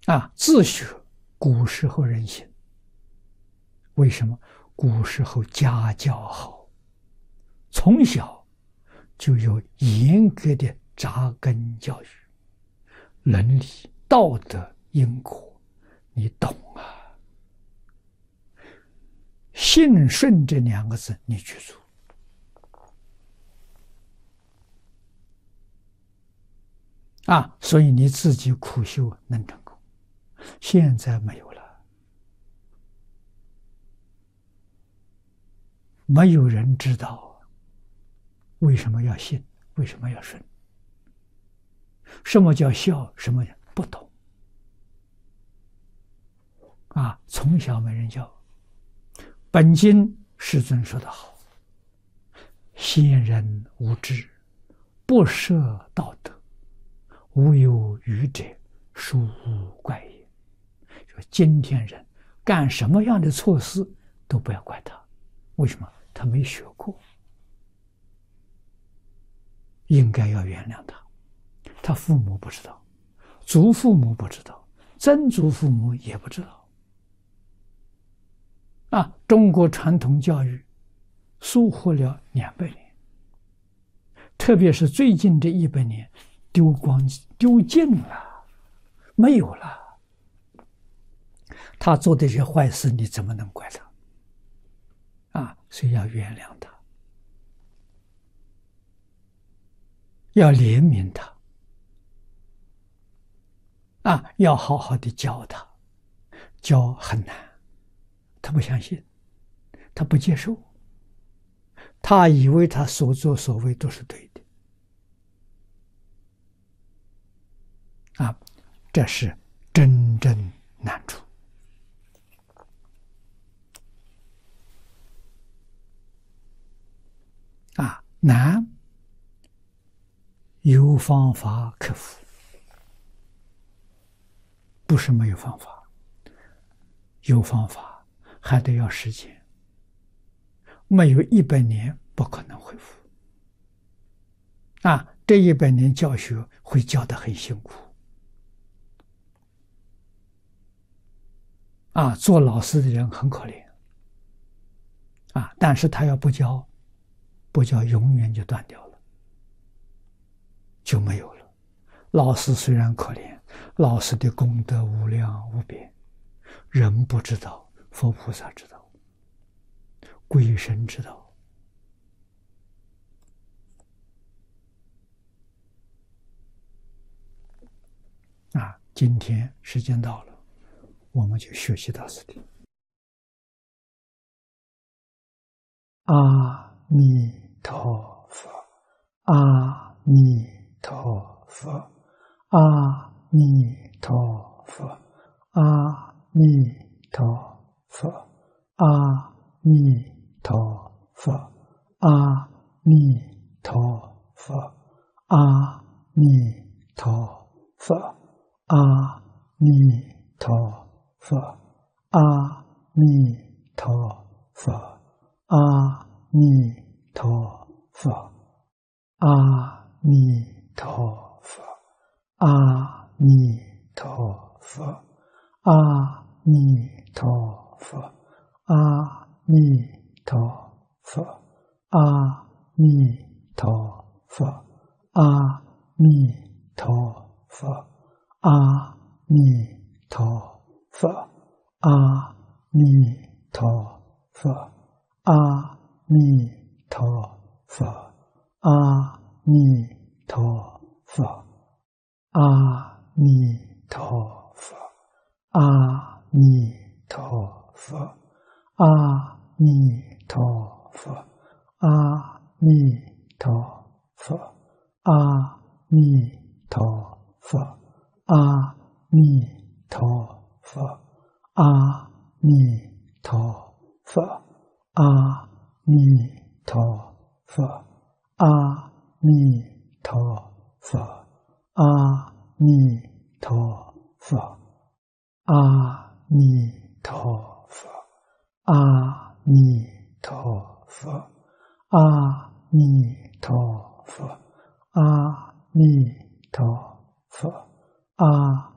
自学古时候人行，为什么？古时候家教好，从小就有严格的扎根教育，伦理、道德、因果，你懂啊？信顺这两个字，你去做所以你自己苦修能成功。现在没有了，没有人知道为什么要信，为什么要顺，什么叫孝，什么不懂从小没人教。本经世尊说得好：先人无知，不设道德，无有愚者，殊无怪也。说今天人干什么样的错事都不要怪他，为什么？他没学过，应该要原谅他。他父母不知道，祖父母不知道，曾祖父母也不知道。中国传统教育疏忽了200年，特别是最近这100年，丢尽了，没有了。他做的这些坏事，你怎么能怪他？所以要原谅他，要怜悯他，要好好的教他。教很难，他不相信，他不接受，他以为他所作所为都是对的，这是真正难处。难，有方法克服，不是没有方法，有方法还得要时间，没有100年不可能恢复。这100年教学会教得很辛苦。做老师的人很可怜。但是他要不教，永远就断掉了，就没有了。老师虽然可怜，老师的功德无量无边，人不知道，佛菩萨知道，鬼神知道。今天时间到了，我们就学习到此地。阿弥陀佛，阿弥陀佛，阿弥陀佛，阿弥陀佛，阿弥陀佛，阿弥陀佛，阿弥陀佛，阿弥陀佛，阿弥陀佛。阿弥陀佛，阿弥陀佛，阿弥陀佛，阿弥陀佛，阿弥陀佛，阿弥陀佛，阿弥陀佛，阿弥陀佛，阿弥陀佛。阿弥陀佛，阿弥陀佛，阿弥陀佛，阿弥陀佛，阿弥陀佛，阿弥陀佛，阿弥陀佛，阿弥陀佛，阿弥陀佛。阿弥陀佛，阿弥陀佛，阿弥陀佛，阿弥陀佛，阿弥陀佛，阿弥陀佛，阿弥陀佛，阿